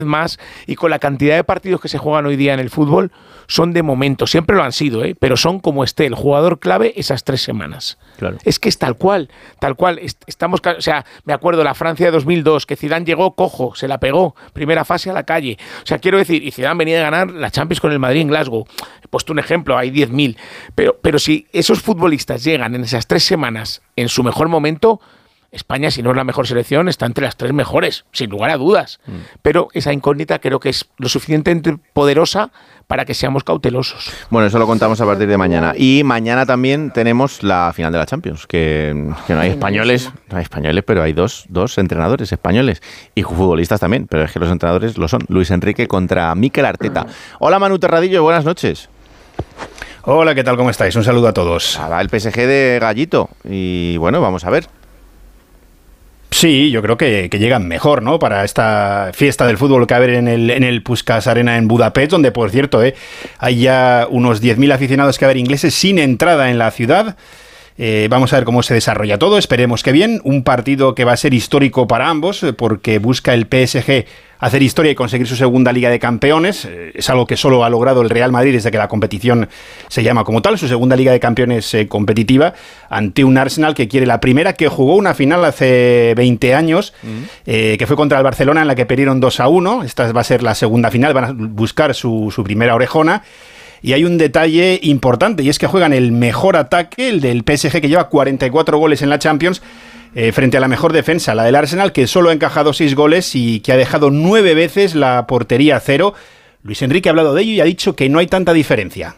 más, y con la cantidad de partidos que se juegan hoy día en el fútbol, son de momento, siempre lo han sido, pero son como esté el jugador clave esas 3 semanas. Claro. Es que es tal cual. Estamos, o sea, me acuerdo la Francia de 2002, que Zidane llegó cojo, se la pegó, primera fase a la calle. O sea, quiero decir, y Zidane venía de ganar la Champions con el Madrid en Glasgow. He puesto un ejemplo, hay 10.000. Pero si esos futbolistas llegan en esas 3 semanas en su mejor momento, España, si no es la mejor selección, está entre las 3 mejores, sin lugar a dudas. Pero esa incógnita creo que es lo suficientemente poderosa para que seamos cautelosos. Bueno, eso lo contamos a partir de mañana. Y mañana también tenemos la final de la Champions, que no hay españoles, pero hay dos entrenadores españoles y futbolistas también, pero es que los entrenadores lo son. Luis Enrique contra Mikel Arteta. Hola, Manu Terradillo, buenas noches. Hola, ¿qué tal? ¿Cómo estáis? Un saludo a todos. El PSG de Gallito y bueno, vamos a ver. Sí, yo creo que llegan mejor, ¿no? Para esta fiesta del fútbol que va a haber en el Puskás Arena en Budapest, donde, por cierto, hay ya unos 10.000 aficionados que va a haber ingleses sin entrada en la ciudad. Vamos a ver cómo se desarrolla todo, esperemos que bien. Un partido que va a ser histórico para ambos, porque busca el PSG hacer historia y conseguir su segunda Liga de Campeones. Es algo que solo ha logrado el Real Madrid desde que la competición se llama como tal, su segunda Liga de Campeones competitiva, ante un Arsenal que quiere la primera, que jugó una final hace 20 años, que fue contra el Barcelona, en la que perdieron 2-1. Esta va a ser la segunda final, van a buscar su primera orejona. Y hay un detalle importante, y es que juegan el mejor ataque, el del PSG, que lleva 44 goles en la Champions, frente a la mejor defensa, la del Arsenal, que solo ha encajado 6 goles y que ha dejado 9 veces la portería a cero. Luis Enrique ha hablado de ello y ha dicho que no hay tanta diferencia.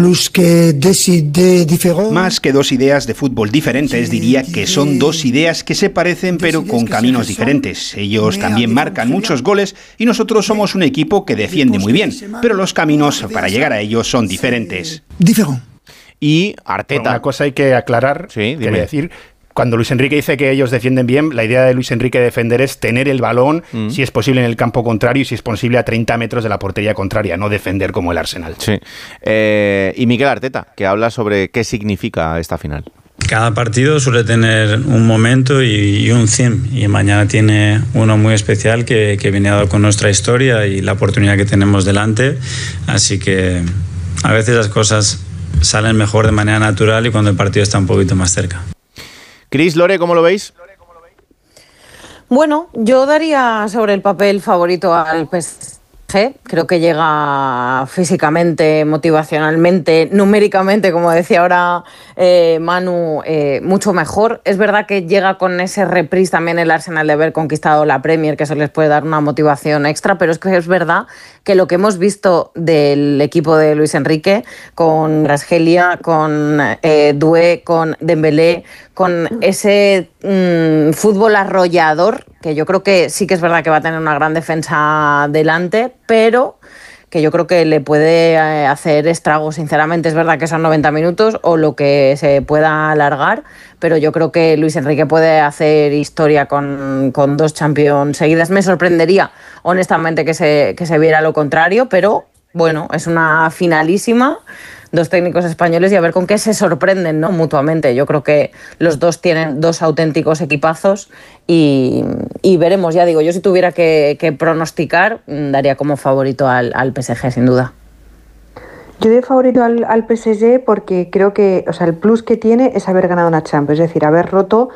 Más que 2 ideas de fútbol diferentes, diría que son 2 ideas que se parecen pero con caminos diferentes. Ellos también marcan muchos goles y nosotros somos un equipo que defiende muy bien, pero los caminos para llegar a ellos son diferentes. Y Arteta... Bueno, una cosa hay que aclarar, sí, quería decir... Cuando Luis Enrique dice que ellos defienden bien, la idea de Luis Enrique defender es tener el balón, si es posible, en el campo contrario y si es posible a 30 metros de la portería contraria, no defender como el Arsenal. Sí. Y Mikel Arteta, que habla sobre qué significa esta final. Cada partido suele tener un momento y un theme, y mañana tiene uno muy especial que viene dado con nuestra historia y la oportunidad que tenemos delante, así que a veces las cosas salen mejor de manera natural y cuando el partido está un poquito más cerca. Cris, Lore, ¿cómo lo veis? Bueno, yo daría sobre el papel favorito al PSG. Creo que llega físicamente, motivacionalmente, numéricamente, como decía ahora Manu, mucho mejor. Es verdad que llega con ese reprise también el Arsenal de haber conquistado la Premier, que eso les puede dar una motivación extra, pero es que es verdad que lo que hemos visto del equipo de Luis Enrique, con Kvaratskhelia, con Doué, con Dembélé, con ese fútbol arrollador, que yo creo que sí que es verdad que va a tener una gran defensa delante, pero que yo creo que le puede hacer estragos, sinceramente. Es verdad que son 90 minutos o lo que se pueda alargar, pero yo creo que Luis Enrique puede hacer historia con 2 Champions seguidas. Me sorprendería, honestamente, que se viera lo contrario, pero bueno, es una finalísima. 2 técnicos españoles y a ver con qué se sorprenden, ¿no? Mutuamente. Yo creo que los dos tienen 2 auténticos equipazos y veremos, ya digo, yo si tuviera que pronosticar, daría como favorito al PSG, sin duda. Yo doy favorito al PSG porque creo que, o sea, el plus que tiene es haber ganado una Champions, es decir, haber roto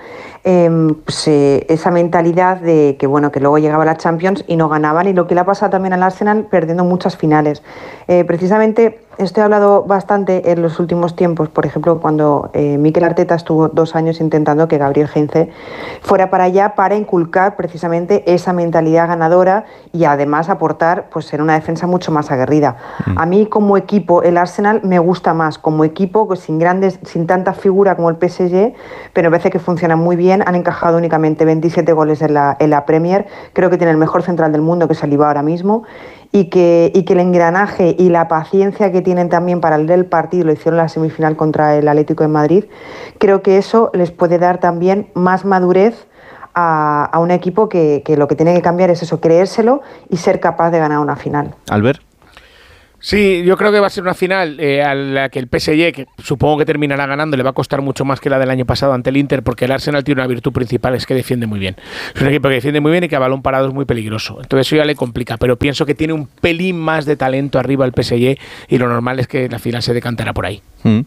esa mentalidad de que, bueno, que luego llegaba la Champions y no ganaban, y lo que le ha pasado también al Arsenal perdiendo muchas finales. Precisamente esto he hablado bastante en los últimos tiempos, por ejemplo, cuando Mikel Arteta estuvo 2 años intentando que Gabriel Heinze fuera para allá para inculcar precisamente esa mentalidad ganadora y además aportar, pues, ser una defensa mucho más aguerrida. A mí como equipo el Arsenal me gusta más como equipo, pues, sin tanta figura como el PSG, pero me parece que funciona muy bien. Han encajado únicamente 27 goles en la Premier. Creo que tiene el mejor central del mundo, que es Saliba ahora mismo, y que el engranaje y la paciencia que tienen también para leer el partido, lo hicieron en la semifinal contra el Atlético de Madrid, creo que eso les puede dar también más madurez a un equipo que lo que tiene que cambiar es eso, creérselo y ser capaz de ganar una final. Albert. Sí, yo creo que va a ser una final a la que el PSG, que supongo que terminará ganando, le va a costar mucho más que la del año pasado ante el Inter, porque el Arsenal tiene una virtud principal, es que defiende muy bien. Es un equipo que defiende muy bien y que a balón parado es muy peligroso. Entonces eso ya le complica, pero pienso que tiene un pelín más de talento arriba el PSG y lo normal es que la final se decantará por ahí. El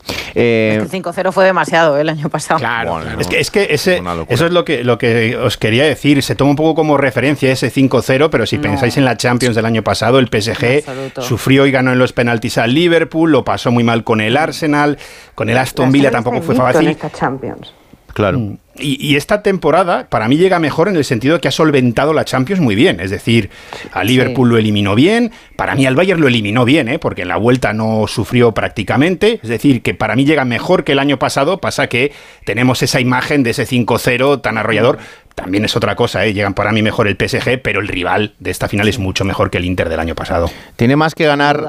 5-0 fue demasiado el año pasado. Claro, Bueno, claro. Es que eso es lo que os quería decir. Se toma un poco como referencia ese 5-0, pero si pensáis en la Champions del año pasado, el PSG sufrió y ganó en los penaltis al Liverpool, lo pasó muy mal con el Arsenal, con el Aston Villa tampoco fue fácil. En esta Champions. Claro. Y esta temporada para mí llega mejor en el sentido de que ha solventado la Champions muy bien. Es decir, a Liverpool lo eliminó bien, para mí al Bayern lo eliminó bien, porque en la vuelta no sufrió prácticamente. Es decir, que para mí llega mejor que el año pasado, pasa que tenemos esa imagen de ese 5-0 tan arrollador. También es otra cosa, llegan para mí mejor el PSG, pero el rival de esta final es mucho mejor que el Inter del año pasado. ¿Tiene más que ganar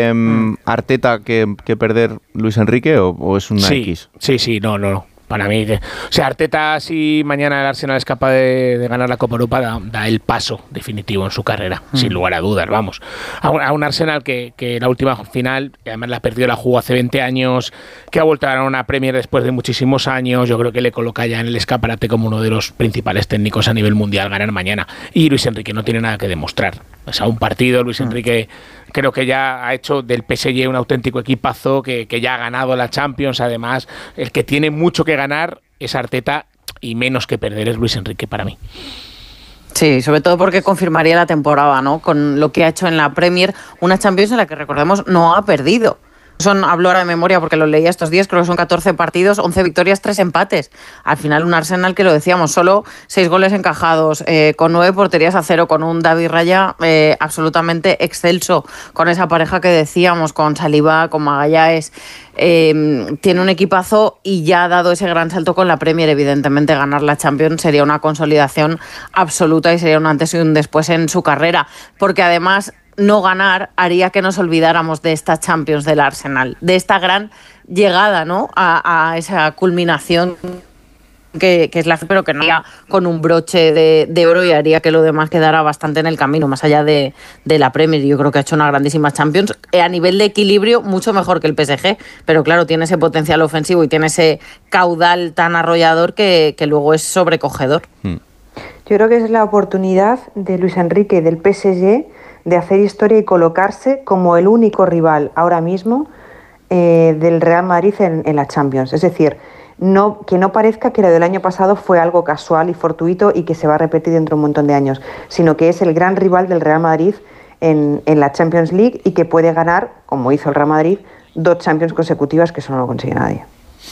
Arteta que perder Luis Enrique o es una X? Sí, no. Para mí, o sea, Arteta, si mañana el Arsenal es capaz de ganar la Copa Europa, da el paso definitivo en su carrera, sin lugar a dudas, vamos. A un Arsenal que la última final, además la perdió, la jugó hace 20 años, que ha vuelto a ganar una Premier después de muchísimos años, yo creo que le coloca ya en el escaparate como uno de los principales técnicos a nivel mundial ganar mañana. Y Luis Enrique no tiene nada que demostrar. O sea, un partido, Luis Enrique creo que ya ha hecho del PSG un auténtico equipazo, que ya ha ganado la Champions. Además, el que tiene mucho que ganar es Arteta y menos que perder es Luis Enrique para mí. Sí, sobre todo porque confirmaría la temporada, ¿no? Con lo que ha hecho en la Premier, una Champions en la que, recordemos, no ha perdido. Hablo ahora de memoria porque lo leía estos días, creo que son 14 partidos, 11 victorias, 3 empates. Al final un Arsenal que lo decíamos, solo 6 goles encajados, con 9 porterías a 0, con un David Raya absolutamente excelso, con esa pareja que decíamos, con Saliba, con Magallanes. Tiene un equipazo y ya ha dado ese gran salto con la Premier. Evidentemente ganar la Champions sería una consolidación absoluta y sería un antes y un después en su carrera, porque además no ganar haría que nos olvidáramos de esta Champions del Arsenal, de esta gran llegada, ¿no? a esa culminación que es pero que no haría con un broche de oro y haría que lo demás quedara bastante en el camino, más allá de la Premier. Yo creo que ha hecho una grandísima Champions, a nivel de equilibrio mucho mejor que el PSG, pero claro, tiene ese potencial ofensivo y tiene ese caudal tan arrollador que luego es sobrecogedor. Yo creo que es la oportunidad de Luis Enrique y del PSG de hacer historia y colocarse como el único rival ahora mismo del Real Madrid en la Champions. Es decir, que no parezca que lo del año pasado fue algo casual y fortuito y que se va a repetir dentro de un montón de años, sino que es el gran rival del Real Madrid en la Champions League y que puede ganar, como hizo el Real Madrid, 2 Champions consecutivas, que eso no lo consigue nadie.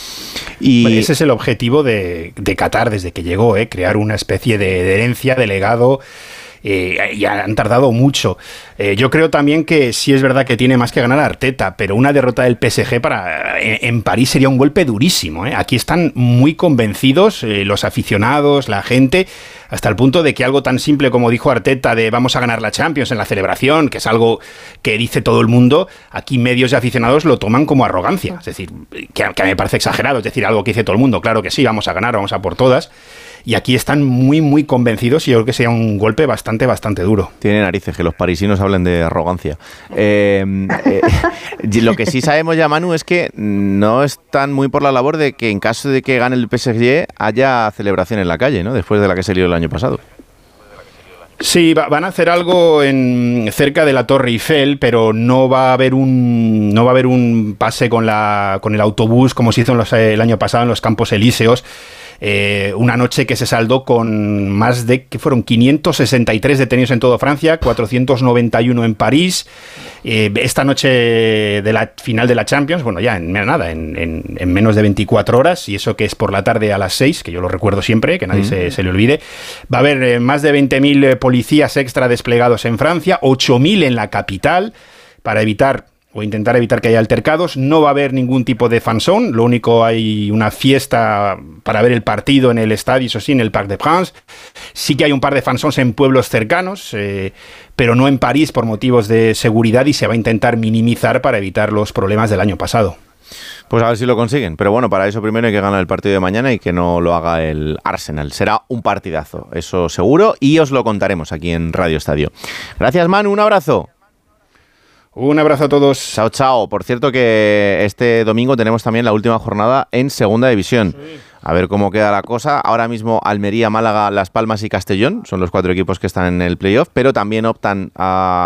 Y ese es el objetivo de Qatar desde que llegó, crear una especie de herencia, de legado. Y han tardado mucho. Yo creo también que sí es verdad que tiene más que ganar Arteta, pero una derrota del PSG en París sería un golpe durísimo. Aquí están muy convencidos los aficionados, la gente, hasta el punto de que algo tan simple como dijo Arteta de vamos a ganar la Champions en la celebración, que es algo que dice todo el mundo, aquí medios y aficionados lo toman como arrogancia. Es decir, que a mí me parece exagerado, es decir, algo que dice todo el mundo, claro que sí, vamos a ganar, vamos a por todas. Y aquí están muy, muy convencidos y yo creo que sería un golpe bastante duro. Tiene narices que los parisinos hablen de arrogancia. Lo que sí sabemos ya, Manu, es que no están muy por la labor de que en caso de que gane el PSG haya celebración en la calle, ¿no? Después de la que se lió el año pasado. Sí, van a hacer algo cerca de la Torre Eiffel, pero no va a haber un pase con el autobús como se hizo el año pasado en los Campos Elíseos. Una noche que se saldó con más de, que fueron 563 detenidos en toda Francia, 491 en París. Esta noche de la final de la Champions, bueno, ya en menos de 24 horas, y eso que es por la tarde a las 6, que yo lo recuerdo siempre, que nadie se le olvide, va a haber más de 20.000 policías extra desplegados en Francia, 8.000 en la capital, para evitar o intentar evitar que haya altercados. No va a haber ningún tipo de fanzone, lo único hay una fiesta para ver el partido en el estadio, eso sí, en el Parc des Princes. Sí que hay un par de fanzones en pueblos cercanos, pero no en París por motivos de seguridad, y se va a intentar minimizar para evitar los problemas del año pasado. Pues a ver si lo consiguen, pero bueno, para eso primero hay que ganar el partido de mañana y que no lo haga el Arsenal. Será un partidazo, eso seguro, y os lo contaremos aquí en Radio Estadio. Gracias, Manu, un abrazo. Un abrazo a todos. Chao, chao. Por cierto que este domingo tenemos también la última jornada en Segunda División. Sí. A ver cómo queda la cosa. Ahora mismo Almería, Málaga, Las Palmas y Castellón son los 4 equipos que están en el playoff, pero también optan a